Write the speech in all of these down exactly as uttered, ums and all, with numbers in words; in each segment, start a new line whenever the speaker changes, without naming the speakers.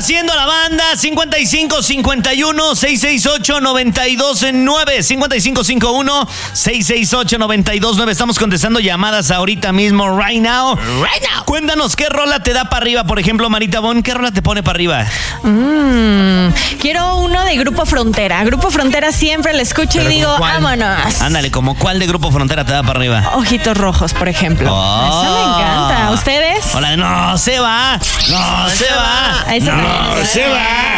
haciendo la banda? cincuenta y cinco cincuenta y uno seiscientos sesenta y ocho noventa y dos nueve. cincuenta y cinco cincuenta y uno seiscientos sesenta y ocho noventa y dos nueve. Estamos contestando llamadas ahorita mismo, right now.
Right now.
Cuéntanos, ¿qué rola te da para arriba? Por ejemplo, Marita Bon, ¿qué rola te pone para arriba?
Mm, quiero uno de Grupo Frontera. Grupo Frontera siempre lo escucho y digo, vámonos.
Ándale, ¿como cuál de Grupo Frontera te da para arriba?
Ojitos Rojos, por ejemplo.
Oh.
Eso me encanta. ¿Ustedes?
Hola, no se va, no se va,
Eso
no
me-
se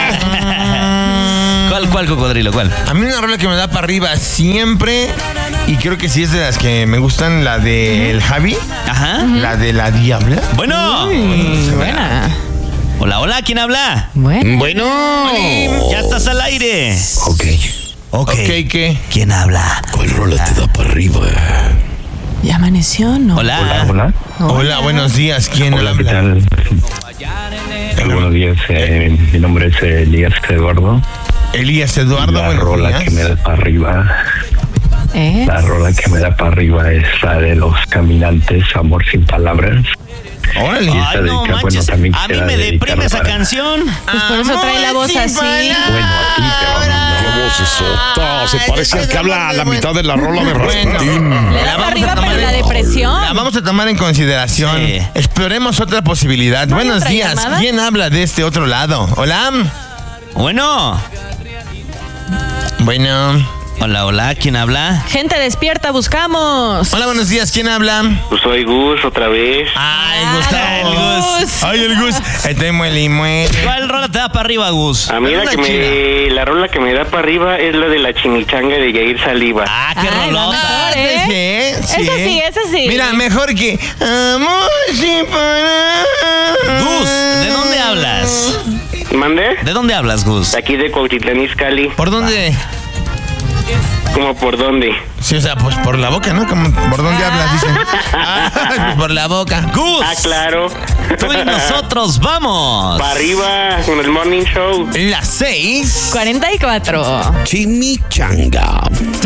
va. ¿Cuál, cuál, cocodrilo, cuál?
A mí una rola que me da para arriba siempre, y creo que sí es de las que me gustan, la de El Javi,
Ajá.
la de La Diabla.
Bueno.
Uy, buena.
Hola, hola, ¿quién habla?
Bueno.
Bueno.
Ya estás al aire.
Ok.
Ok.
Ok, ¿qué?
¿Quién habla?
¿Cuál rola te da para arriba?
¿Ya amaneció no?
Hola.
Hola, hola.
Hola, buenos días. ¿Quién
Hola, ¿qué
habla?
tal? Eh, buenos días, eh, mi nombre es eh, Elías Eduardo.
Elías Eduardo,
La
buenos
rola
días.
que me da para arriba,
¿Eh?
la rola que me da para arriba es la de Los Caminantes, Amor sin Palabras.
Órale.
Y esta
Ay, no
dedica- bueno,
manches.
también
A mí
quisiera
me deprime
dedicarla
esa
para-
canción.
Pues por eso trae la voz
Amor sin
así.
palabras.
Bueno, a ti, pero no.
¡Qué vocesota! Se parece al que habla a la mitad de la rola de
Bueno.
Rasputín.
Le
La
da
vamos
para
a
arriba,
tomar
pero la
en-
depresión.
La vamos a tomar en consideración.
Sí.
Exploremos otra posibilidad.
¿No hay
Buenos
otra
días.
llamada?
¿Quién habla de este otro lado? Hola.
Bueno.
Bueno.
Hola, hola, ¿quién habla?
Gente despierta, buscamos.
Hola, buenos días. ¿Quién habla?
Pues soy Gus otra vez.
Ay,
Ah,
Gustavo.
el Gus.
Ay, el Gus. Este muele y muere.
¿Cuál rola te da para arriba, Gus?
A mí la
Una
que me, la rola que me da para arriba es la de la chimichanga de Yair Saliva.
Ah, qué
Ay,
rolota.
vamos. ¿eh?
Sí, sí.
Esa sí, esa sí.
Mira, mejor que Amor sin palabras.
Gus, ¿de dónde hablas?
¿Mande?
¿De dónde hablas, Gus?
Aquí de Cuautitlán Izcalli.
¿Por dónde?
¿Cómo por dónde?
Sí, o sea, pues por la boca, ¿no? Como, ¿por dónde hablas? Dicen. Ah, pues por la boca.
Gus,
Ah, claro.
tú y nosotros vamos.
Para arriba con el Morning Show.
Las seis.
cuarenta y cuatro.
Chimichanga.